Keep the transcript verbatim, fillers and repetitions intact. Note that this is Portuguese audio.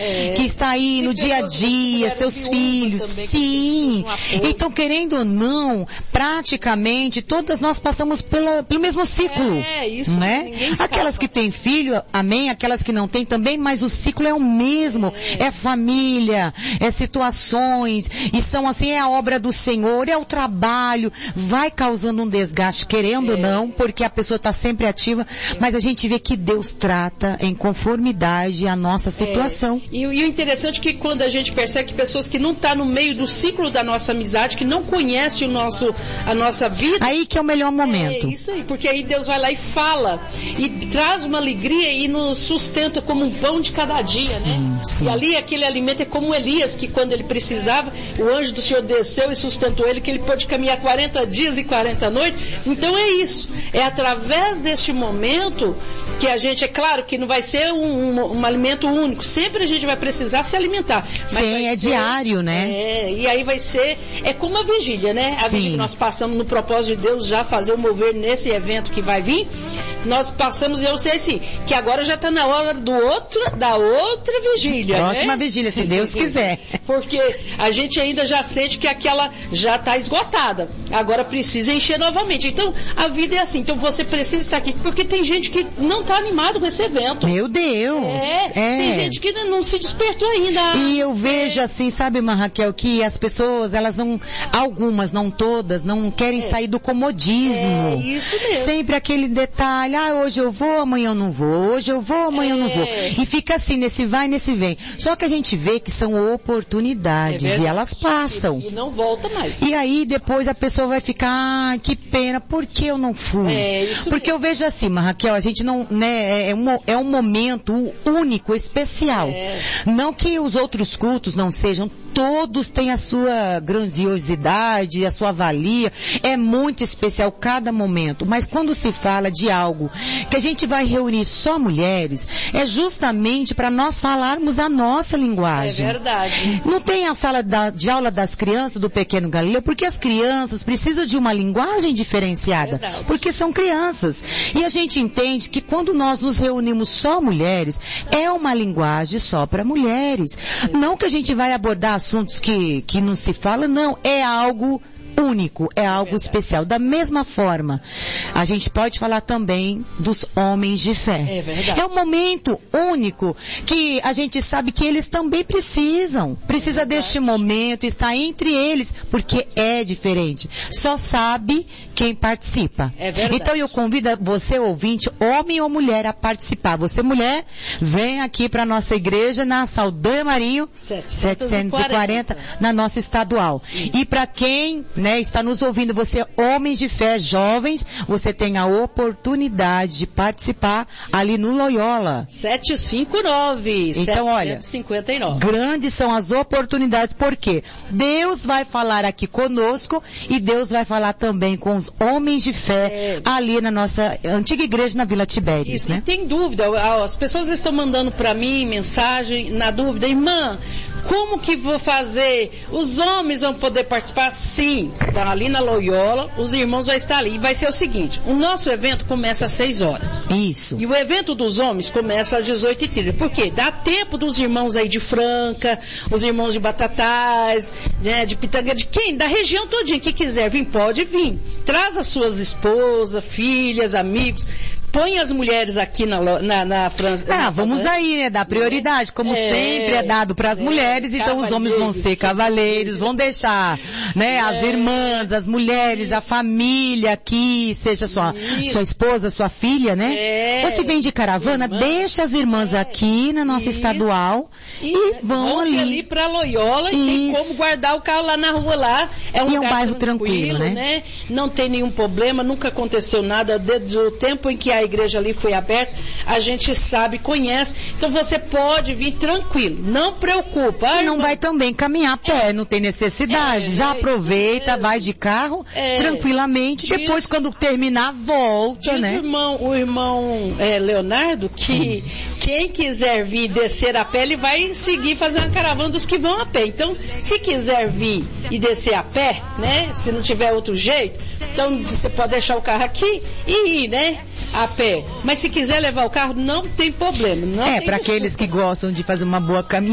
é. que está aí no dia a dia, seus filhos. Sim. Então, querendo ou não, praticamente todas nós passamos pela, pelo mesmo ciclo. É, isso. Né? Aquelas que têm filho, amém, aquelas que não têm também, mas o ciclo é o mesmo. É, é família, é situações, e são assim, é a obra do Senhor, é o trabalho, vai causando um desgaste, querendo ou não, porque a pessoa está sempre ativa, mas a gente vê que Deus trata em conformidade a nossa situação. É. E, e o interessante é que quando a gente percebe que pessoas que não estão no meio do ciclo da nossa amizade, que não conhecem o nosso, a nossa vida... Aí que é o melhor momento. É isso aí, porque aí Deus vai lá e fala, e traz uma alegria e nos sustenta como um pão de cada dia, sim, né? Sim. E ali aquele alimento é como Elias, que quando ele precisava, o anjo do Senhor desceu e sustentou ele, que ele pôde caminhar quarenta dias e quarenta noites. Então é isso, é através deste momento que a gente, é claro que não vai ser um, um, um alimento único, sempre a gente vai precisar se alimentar. Mas sim, é ser, diário, né? É, e aí vai ser, é como a vigília, né? A sim. vigília que nós passamos no propósito de Deus já fazer o mover nesse evento que vai vir, nós passamos, eu sei assim, que agora já está na hora do outro, da outra vigília. Próxima né? vigília, se Deus quiser. Porque a gente ainda já sente que aquela já está esgotada. Agora precisa encher novamente. Então, a vida é assim. Então, você precisa estar aqui. Porque tem gente que não está animado com esse evento. Meu Deus! É, é. Tem gente que não se despertou ainda. E eu vejo assim, sabe, irmã Raquel, que as pessoas, elas não, algumas, não todas, não querem é. sair do comodismo. É, isso mesmo. Sempre aquele detalhe, ah, hoje eu vou, amanhã eu não vou, hoje eu vou, amanhã é. eu não vou. E fica assim, nesse vai, nesse vem. Só que a gente vê que são oportunidades é e elas passam. E, e não volta mais. E aí depois a pessoa vai ficar, ah, que pena, por que eu não fui? É, isso Porque mesmo. eu vejo assim, Raquel, a gente não, né, é um, é um momento único, especial. É. Não que os outros cultos não sejam, todos têm a sua grandiosidade, a sua valia, é muito especial cada momento, mas quando se fala de algo que a gente vai reunir só mulheres, é justamente para nós falarmos a nossa linguagem. É verdade. Não tem a sala da, de aula das crianças do Pequeno Galileu, porque as crianças precisam de uma linguagem diferenciada, verdade. Porque são crianças. E a gente entende que quando nós nos reunimos só mulheres, é uma linguagem só para mulheres. É. Não que a gente vai abordar assuntos que, que não se fala, não, é algo único, é algo é especial. Da mesma forma, a gente pode falar também dos homens de fé. É verdade. É um momento único que a gente sabe que eles também precisam. Precisa é deste momento, estar entre eles, porque é diferente. Só sabe quem participa. É verdade. Então eu convido você, ouvinte, homem ou mulher, a participar. Você, mulher, vem aqui para a nossa igreja na Saldanha Marinho setecentos e quarenta, na nossa estadual. Isso. E para quem né, está nos ouvindo, você, homens de fé, jovens, você tem a oportunidade de participar ali no Loyola. setecentos e cinquenta e nove. Então, olha, setecentos e cinquenta e nove. Grandes são as oportunidades, porque Deus vai falar aqui conosco e Deus vai falar também com os homens de fé é. ali na nossa antiga igreja na Vila Tibérios. Isso, né? E tem dúvida, as pessoas estão mandando para mim mensagem na dúvida, irmã, como que vou fazer? Os homens vão poder participar? Sim, tá ali na Loyola, os irmãos vão estar ali. E vai ser o seguinte, o nosso evento começa às seis horas. Isso. E o evento dos homens começa às dezoito e trinta. Por quê? Dá tempo dos irmãos aí de Franca, os irmãos de Batatais, né, de Pitanga, de quem? Da região todinha, que quiser vir, pode vir. Traz as suas esposas, filhas, amigos. Põe as mulheres aqui na, na, na França. Ah, vamos aí, né? Dar prioridade. Como é, sempre é dado para as é, mulheres, então os homens vão ser cavaleiros, vão deixar, né? É. As irmãs, as mulheres, a família aqui, seja sua, sua esposa, sua filha, né? É. Ou se vem de caravana, irmã. Deixa as irmãs é. aqui na nossa Isso. estadual e, e vão, vão ali. ali para Loyola e tem como guardar o carro lá na rua lá. É um, e é um bairro tranquilo, tranquilo né? né? Não tem nenhum problema, nunca aconteceu nada desde o tempo em que a igreja ali foi aberta, a gente sabe, conhece, então você pode vir tranquilo, não preocupa. Ah, não irmão... vai também caminhar a pé, é. não tem necessidade, é, já aproveita, é. vai de carro, é. tranquilamente, diz, depois quando terminar, volta, diz né? o irmão, o irmão é, Leonardo, que Sim. quem quiser vir descer a pé, ele vai seguir fazer uma caravana dos que vão a pé, então se quiser vir e descer a pé, né, se não tiver outro jeito, então você pode deixar o carro aqui e ir, né, a pé. Mas se quiser levar o carro, não tem problema. Não é, para aqueles que gostam de fazer uma boa caminhada.